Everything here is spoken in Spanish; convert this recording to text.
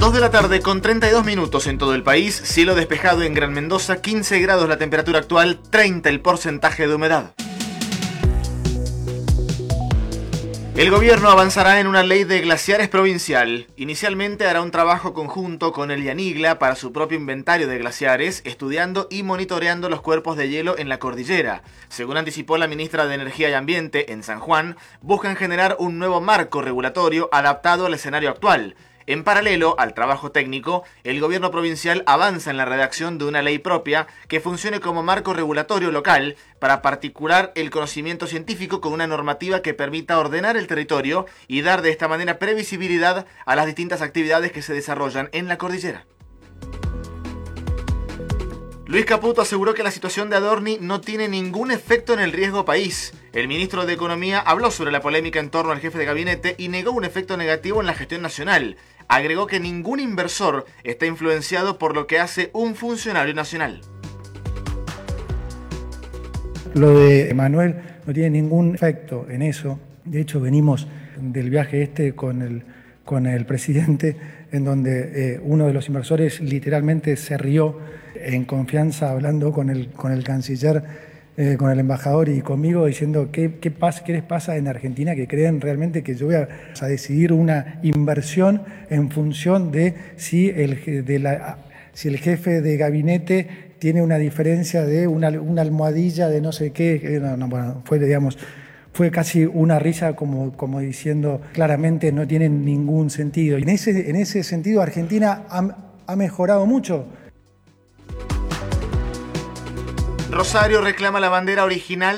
2 de la tarde con 32 minutos en todo el país, cielo despejado en Gran Mendoza, 15 grados la temperatura actual, 30 el porcentaje de humedad. El gobierno avanzará en una ley de glaciares provincial. Inicialmente hará un trabajo conjunto con el IANIGLA para su propio inventario de glaciares, estudiando y monitoreando los cuerpos de hielo en la cordillera. Según anticipó la ministra de Energía y Ambiente en San Juan, buscan generar un nuevo marco regulatorio adaptado al escenario actual. En paralelo al trabajo técnico, el gobierno provincial avanza en la redacción de una ley propia que funcione como marco regulatorio local para particular el conocimiento científico con una normativa que permita ordenar el territorio y dar de esta manera previsibilidad a las distintas actividades que se desarrollan en la cordillera. Luis Caputo aseguró que la situación de Adorni no tiene ningún efecto en el riesgo país. El ministro de Economía habló sobre la polémica en torno al jefe de gabinete y negó un efecto negativo en la gestión nacional. Agregó que ningún inversor está influenciado por lo que hace un funcionario nacional. Lo de Manuel no tiene ningún efecto en eso. De hecho, venimos del viaje con el presidente, en donde uno de los inversores literalmente se rió en confianza hablando con el canciller, con el embajador y conmigo, diciendo ¿qué les pasa en Argentina que creen realmente que yo voy a decidir una inversión en función de si el jefe de gabinete tiene una diferencia de una almohadilla de no sé qué? Bueno, fue casi una risa como diciendo claramente no tiene ningún sentido. Y en ese sentido Argentina ha mejorado mucho. Rosario reclama la bandera original